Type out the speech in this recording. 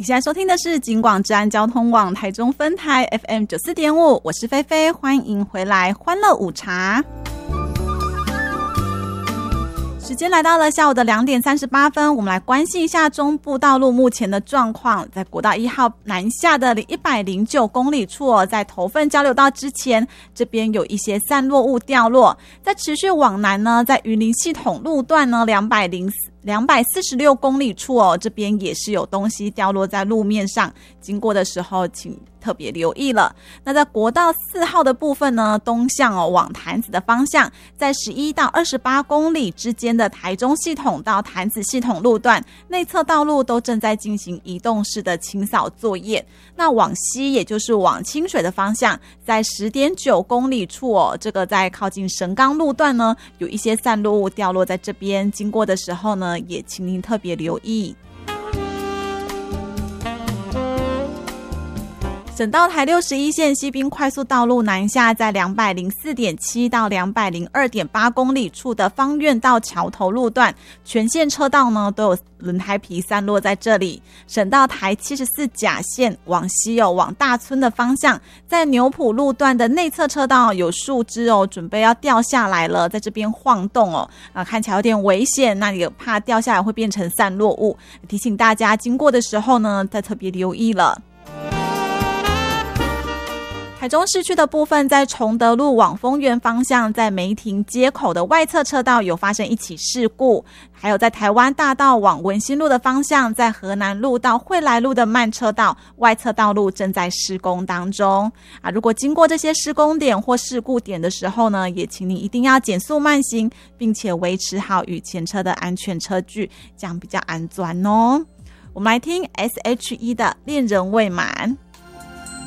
你现在收听的是警广治安交通网台中分台 FM 94.5，我是菲菲，欢迎回来欢乐午茶。时间来到了下午的2点38分，我们来关心一下中部道路目前的状况。在国道1号南下的109公里处在头份交流道之前，这边有一些散落物掉落。在持续往南呢，在云林系统路段呢246公里处这边也是有东西掉落在路面上，经过的时候请特别留意了。那在国道4号的部分呢，东向往潭子的方向，在11到28公里之间的台中系统到潭子系统路段内侧道路都正在进行移动式的清扫作业。那往西也就是往清水的方向，在10.9公里处这个在靠近神冈路段呢，有一些散落物掉落在这边，经过的时候呢，也请您特别留意。省道台61线西滨快速道路南下，在204.7到202.8公里处的芳苑到桥头路段，全线车道呢都有轮胎皮散落在这里。省道台74甲线往西往大村的方向，在牛埔路段的内侧车道有树枝准备要掉下来了，在这边晃动看起来有点危险，那也怕掉下来会变成散落物，提醒大家经过的时候呢，再特别留意了。台中市区的部分，在崇德路往丰原方向，在梅亭街口的外侧车道有发生一起事故，还有在台湾大道往文心路的方向，在河南路到惠来路的慢车道外侧道路正在施工当中如果经过这些施工点或事故点的时候呢，也请你一定要减速慢行，并且维持好与前车的安全车距，这样比较安全哦。我们来听 SHE 的恋人未满。